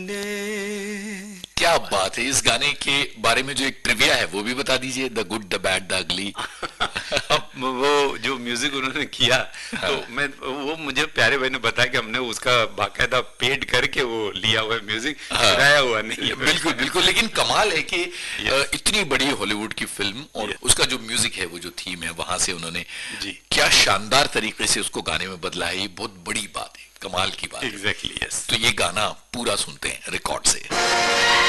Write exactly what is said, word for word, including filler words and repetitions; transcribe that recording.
क्या बात है। इस गाने के बारे में जो एक ट्रिविया है वो भी बता दीजिए, the good the bad the ugly. अब वो जो म्यूजिक उन्होंने किया, हाँ। तो मैं वो मुझे प्यारे भाई ने बताया कि हमने उसका बाकायदा पेड करके वो लिया हुआ है म्यूजिक, हाँ। चुराया हुआ नहीं है। बिल्कुल बिल्कुल, लेकिन कमाल है कि Yes. अ, इतनी बड़ी हॉलीवुड की फिल्म और Yes. उसका जो म्यूजिक है, वो जो थीम है, वहां से उन्होंने जी क्या शानदार तरीके से उसको गाने में बदला है। ये बहुत बड़ी बात है, कमाल की बात है। Exactly yes. तो ये गाना पूरा सुनते हैं रिकॉर्ड से।